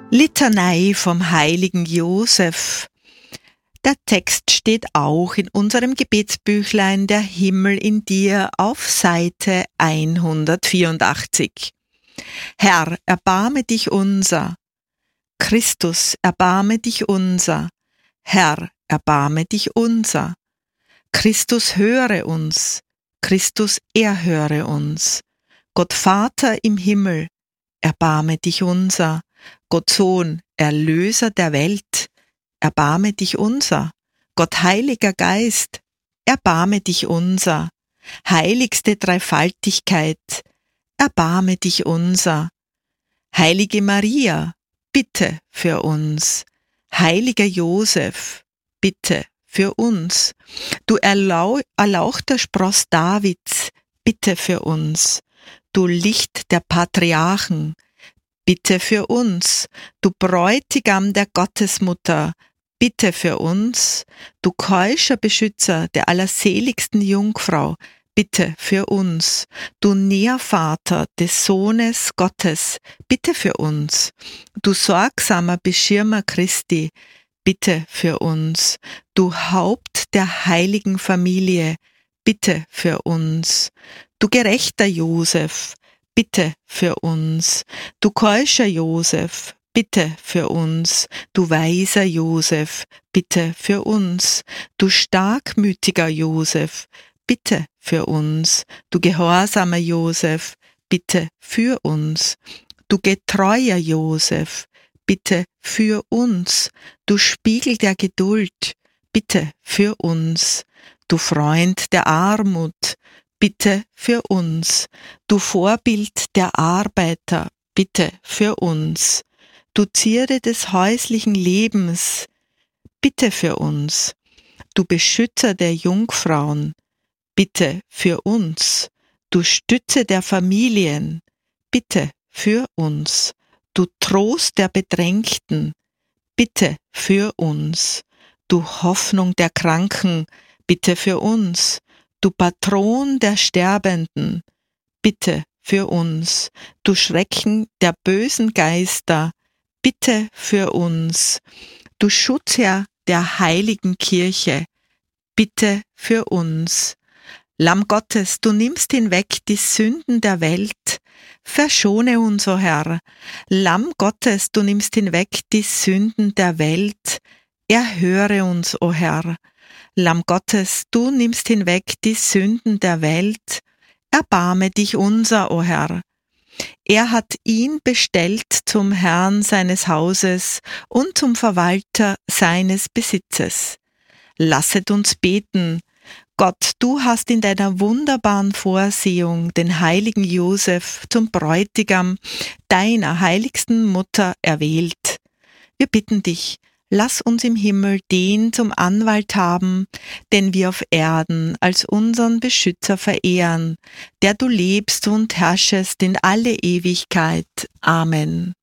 Litanei vom heiligen Josef. Der Text steht auch in unserem Gebetsbüchlein Der Himmel in dir auf Seite 184. Herr, erbarme dich unser. Christus, erbarme dich unser. Herr, erbarme dich unser. Christus, höre uns. Christus, erhöre uns. Gott Vater im Himmel, erbarme dich unser. Gott Sohn, Erlöser der Welt, erbarme dich unser. Gott Heiliger Geist, erbarme dich unser. Heiligste Dreifaltigkeit, erbarme dich unser. Heilige Maria, bitte für uns. Heiliger Josef, bitte für uns. Du erlauchter Spross Davids, bitte für uns. Du Licht der Patriarchen, bitte für uns. Du Bräutigam der Gottesmutter, bitte für uns. Du keuscher Beschützer der allerseligsten Jungfrau, bitte für uns. Du Nährvater des Sohnes Gottes, bitte für uns. Du sorgsamer Beschirmer Christi, bitte für uns. Du Haupt der heiligen Familie, bitte für uns. Du gerechter Josef, bitte für uns. Du keuscher Josef, bitte für uns. Du weiser Josef, bitte für uns. Du starkmütiger Josef, bitte für uns. Du gehorsamer Josef, bitte für uns. Du getreuer Josef, bitte für uns. Du Spiegel der Geduld, bitte für uns. Du Freund der Armut, bitte für uns. Du Vorbild der Arbeiter, bitte für uns. Du Zierde des häuslichen Lebens, bitte für uns. Du Beschützer der Jungfrauen, bitte für uns. Du Stütze der Familien, bitte für uns. Du Trost der Bedrängten, bitte für uns. Du Hoffnung der Kranken, bitte für uns. Du Patron der Sterbenden, bitte für uns. Du Schrecken der bösen Geister, bitte für uns. Du Schutzherr der heiligen Kirche, bitte für uns. Lamm Gottes, du nimmst hinweg die Sünden der Welt, verschone uns, o Herr. Lamm Gottes, du nimmst hinweg die Sünden der Welt, erhöre uns, o Herr. Lamm Gottes, du nimmst hinweg die Sünden der Welt, erbarme dich unser, o Herr. Er hat ihn bestellt zum Herrn seines Hauses und zum Verwalter seines Besitzes. Lasset uns beten. Gott, du hast in deiner wunderbaren Vorsehung den heiligen Josef zum Bräutigam deiner heiligsten Mutter erwählt. Wir bitten dich, lass uns im Himmel den zum Anwalt haben, den wir auf Erden als unseren Beschützer verehren, der du lebst und herrschest in alle Ewigkeit. Amen.